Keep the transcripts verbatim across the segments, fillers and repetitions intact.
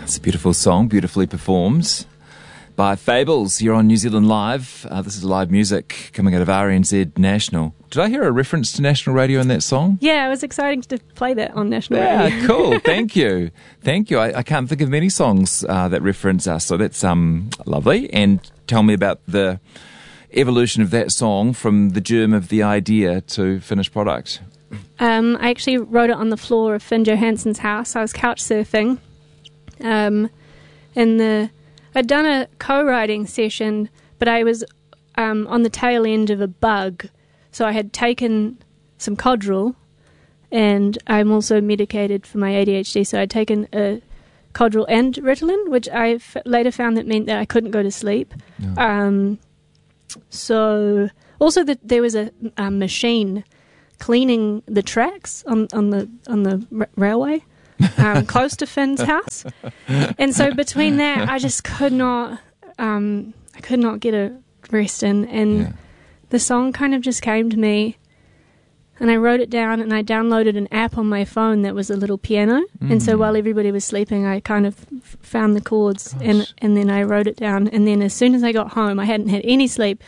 It's a beautiful song, beautifully performed by Fables. You're on New Zealand Live. Uh, this is live music coming out of R N Z National. Did I hear a reference to National Radio in that song? Yeah, it was exciting to play that on National yeah, Radio. Yeah, cool. Thank you. Thank you. I, I can't think of many songs uh, that reference us, so that's um, lovely. And tell me about the evolution of that song from the germ of the idea to finished product. Um, I actually wrote it on the floor of Finn Johansson's house. I was couch surfing. Um, and the I'd done a co-writing session, but I was um, on the tail end of a bug. So I had taken some Codral, and I'm also medicated for my A D H D, so I'd taken a Codral and Ritalin, which I f- later found that meant that I couldn't go to sleep. No. Um, so also that there was a, a machine cleaning the tracks on, on the on the r- railway. Um, close to Finn's house, and so between that, I just could not, um, I could not get a rest in, and Yeah. the song kind of just came to me, and I wrote it down, and I downloaded an app on my phone that was a little piano, Mm. and so while everybody was sleeping, I kind of f- found the chords, Gosh. and and then I wrote it down, and then as soon as I got home, I hadn't had any sleep.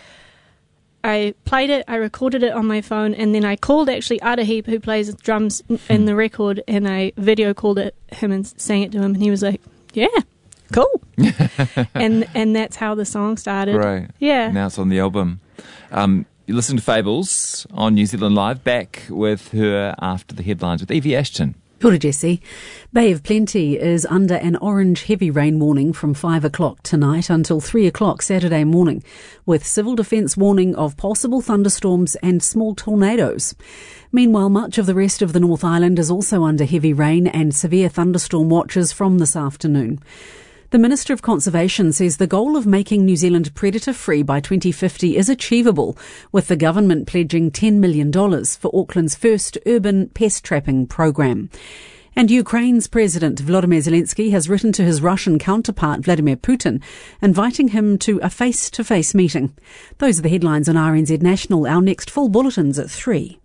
I played it, I recorded it on my phone, and then I called actually Adaheep, who plays drums in the record, and I video called it him and sang it to him, and he was like, yeah, cool. and and that's how the song started. Right. Yeah. Now it's on the album. Um, you listen to Fables on New Zealand Live, back with her after the headlines with Evie Ashton. Kia ora, Jesse. Bay of Plenty is under an orange heavy rain warning from five o'clock tonight until three o'clock Saturday morning, with civil defence warning of possible thunderstorms and small tornadoes. Meanwhile, much of the rest of the North Island is also under heavy rain and severe thunderstorm watches from this afternoon. The Minister of Conservation says the goal of making New Zealand predator-free by twenty fifty is achievable, with the government pledging ten million dollars for Auckland's first urban pest trapping program. And Ukraine's President Volodymyr Zelensky has written to his Russian counterpart Vladimir Putin, inviting him to a face-to-face meeting. Those are the headlines on R N Z National. Our next full bulletin's at three.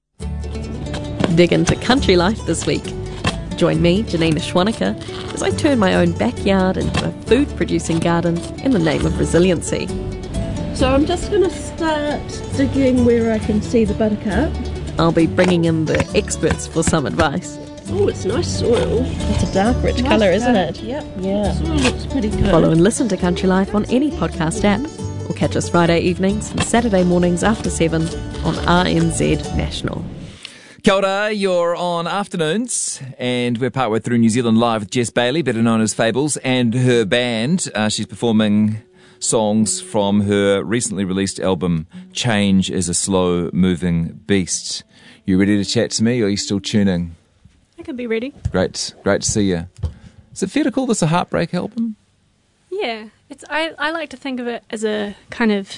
Dig into country life this week. Join me, Janina Schwanica, as I turn my own backyard into a food-producing garden in the name of resiliency. So I'm just going to start digging where I can see the buttercup. I'll be bringing in the experts for some advice. Oh, it's nice soil. It's a dark, rich Nice colour, dark, isn't it? Yep. Yeah. The soil looks pretty good. Follow and listen to Country Life on any podcast app, or catch us Friday evenings and Saturday mornings after seven on R N Z National. Kia ora, you're on Afternoons, and we're partway through New Zealand Live with Jess Bailey, better known as Fables, and her band. Uh, she's performing songs from her recently released album, Change is a Slow Moving Beast. You ready to chat to me, or are you still tuning? I could be ready. Great, great to see you. Is it fair to call this a heartbreak album? Yeah, it's. I, I like to think of it as a kind of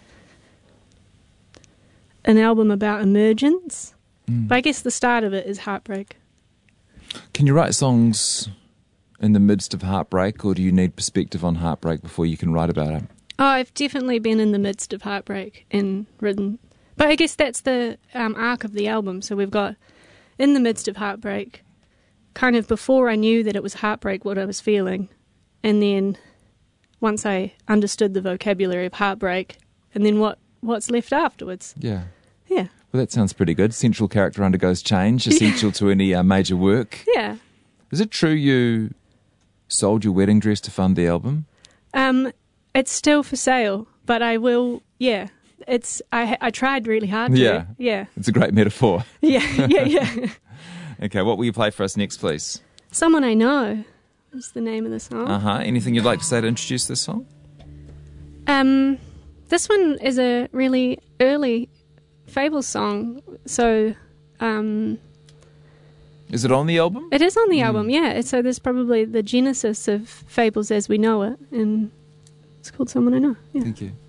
an album about emergence. Mm. But I guess the start of it is heartbreak. Can you write songs in the midst of heartbreak, or do you need perspective on heartbreak before you can write about it? Oh, I've definitely been in the midst of heartbreak and written. But I guess that's the um, arc of the album. So we've got in the midst of heartbreak, kind of before I knew that it was heartbreak, what I was feeling. And then once I understood the vocabulary of heartbreak, and then what, what's left afterwards. Yeah. Yeah. Well, that sounds pretty good. Central character undergoes change, essential to any uh, major work. Yeah. Is it true you sold your wedding dress to fund the album? Um, it's still for sale, but I will, yeah. It's I I tried really hard to. Yeah. Yeah. It's a great metaphor. Yeah, yeah, yeah. Okay, what will you play for us next, please? Someone I Know is the name of the song. Uh-huh. Anything you'd like to say to introduce this song? Um, this one is a really early Fables song, so um, Is it on the album? it is on the Mm. album, yeah. It's, so there's probably the genesis of Fables as we know it, and it's called Someone I Know. Yeah. Thank you.